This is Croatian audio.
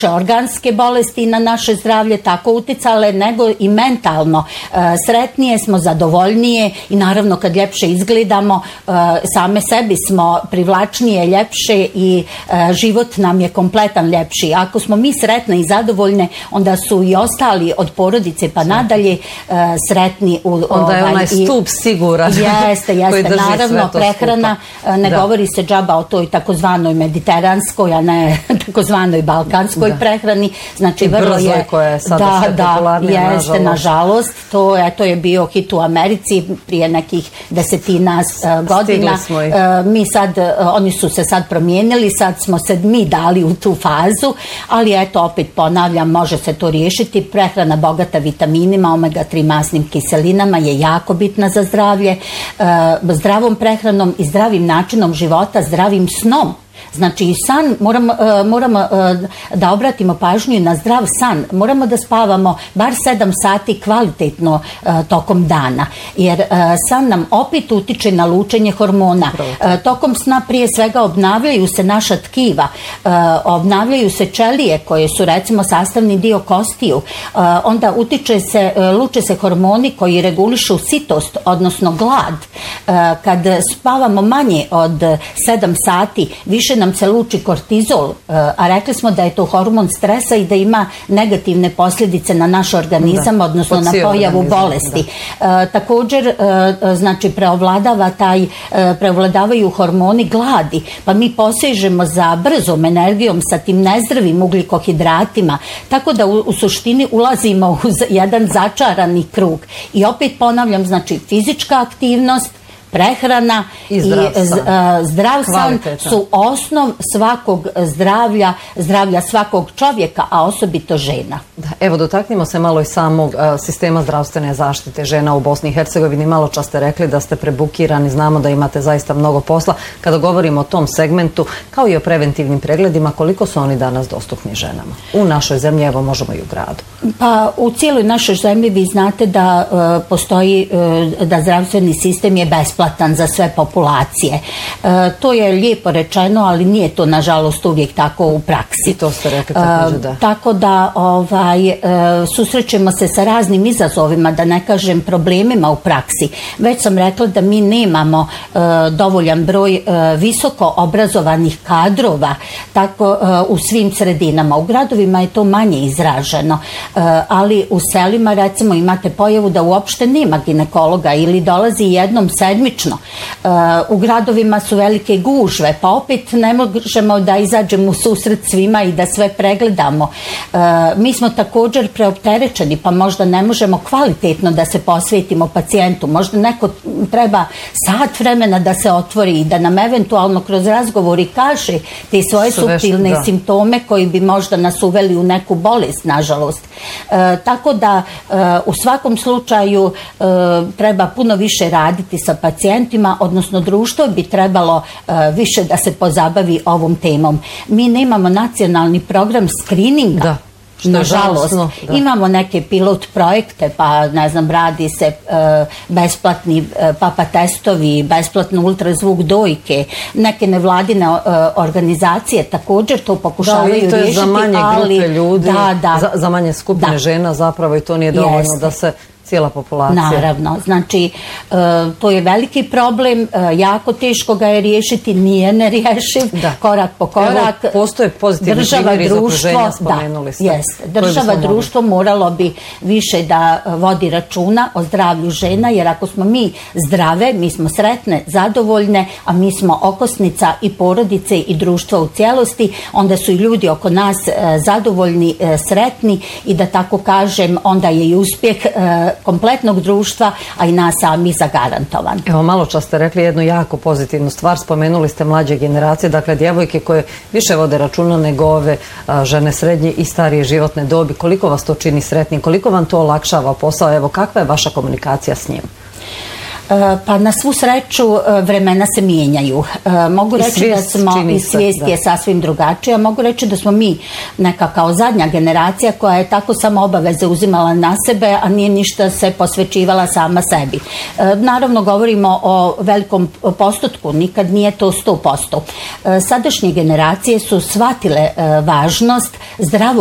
organske bolesti na naše zdravlje tako uticale, nego i mentalno. Sretnije smo, zadovoljnije i naravno kad ljepše izgledamo, same sebi smo privlačnije, ljepše i život nam je kompletan ljepši. Ako smo mi sretne i zadovoljne, onda su i ostali od porodice pa nadalje sretni. Onda je onaj stup siguran. Jeste, naravno prehrana, ne govori se džaba o toj takozvanoj mediteranskoj, a ne takozvanoj balkanskoj prehrani, znači vrlo je koja je sada sve popularnija, jeste, nažalost, to je bio hit u Americi prije nekih 10 godina. Mi sad, oni su se sad promijenili, sad smo se mi dali u tu fazu, ali eto, opet ponavljam, može se to riješiti. Prehrana bogata vitaminima, omega-3 masnim kiselinama je jako bitna za zdravlje. Zdravom prehranom i zdravim načinom života, zdravim snom. Znači i san, moramo da obratimo pažnju na zdrav san. Moramo da spavamo bar 7 sati kvalitetno tokom dana. Jer san nam opet utiče na lučenje hormona. Tokom sna prije svega obnavljaju se naša tkiva, obnavljaju se ćelije koje su recimo sastavni dio kostiju. Onda luče se hormoni koji regulišu sitost, odnosno glad. Kad spavamo manje od 7 sati, više nam se luči kortizol, a rekli smo da je to hormon stresa i da ima negativne posljedice na naš organizam, odnosno na pojavu bolesti. Također, znači, preovladavaju hormoni gladi, pa mi posežemo za brzom energijom sa tim nezdravim ugljikohidratima, tako da u suštini ulazimo u jedan začarani krug. I opet ponavljam, znači, fizička aktivnost, prehrana i zdrav san su osnov svakog zdravlja svakog čovjeka, a osobito žena. Evo, dotaknimo se malo i samog sistema zdravstvene zaštite žena u Bosni i Hercegovini. Malo čas ste rekli da ste prebukirani, znamo da imate zaista mnogo posla. Kada govorimo o tom segmentu, kao i o preventivnim pregledima, koliko su oni danas dostupni ženama? U našoj zemlji, evo, možemo i u gradu. Pa, u cijeloj našoj zemlji vi znate da postoji, da zdravstveni sistem je besplatan za sve populacije. To je lijepo rečeno, ali nije to nažalost uvijek tako u praksi. I to ste rekli također, da. Tako da susrećemo se sa raznim izazovima, da ne kažem problemima u praksi. Već sam rekla da mi nemamo dovoljan broj visoko obrazovanih kadrova tako u svim sredinama. U gradovima je to manje izraženo, ali u selima recimo imate pojavu da uopšte nema ginekologa ili dolazi jednom sedmično. U gradovima su velike gužve, pa opet ne možemo da izađemo u susret svima i da sve pregledamo. Mi smo također preopterećeni, pa možda ne možemo kvalitetno da se posvetimo pacijentu. Možda neko treba sat vremena da se otvori i da nam eventualno kroz razgovor i kaže te svoje suptilne simptome koji bi možda nas uveli u neku bolest, nažalost. Tako da u svakom slučaju treba puno više raditi sa pacijentima, odnosno društvo bi trebalo više da se pozabavi ovom temom. Mi nemamo nacionalni program skrininga. Nažalost, imamo neke pilot projekte, pa ne znam, radi se besplatni papa testovi, besplatno ultrazvuk dojke, neke nevladine organizacije također to pokušavaju riješiti. Da, i to je za manje grupe ljudi, za manje skupine žena zapravo i to nije dovoljno da se cijela populacija. Naravno, znači to je veliki problem, jako teško ga je riješiti, nije nerješiv, korak po korak. Evo, postoje pozitivni primjeri iz okruženja, spomenuli ste. Jeste, država, društvo moralo bi više da vodi računa o zdravlju žena, jer ako smo mi zdrave, mi smo sretne, zadovoljne, a mi smo okosnica i porodice i društva u cijelosti, onda su i ljudi oko nas zadovoljni, sretni i da tako kažem, onda je i uspjeh kompletnog društva, a i nas sami zagarantovan. Evo, malo čas ste rekli jednu jako pozitivnu stvar, spomenuli ste mlađe generacije, dakle djevojke koje više vode računa nego ove žene srednje i starije životne dobi. Koliko vas to čini sretnim, koliko vam to olakšava posao, evo kakva je vaša komunikacija s njim? Pa na svu sreću vremena se mijenjaju. Mogu reći da smo i svijest je sasvim drugačija. Mogu reći da smo mi neka kao zadnja generacija koja je tako samo obaveze uzimala na sebe, a nije ništa se posvećivala sama sebi. Naravno govorimo o velikom postotku, nikad nije to 100%. Sadašnje generacije su shvatile važnost zdravog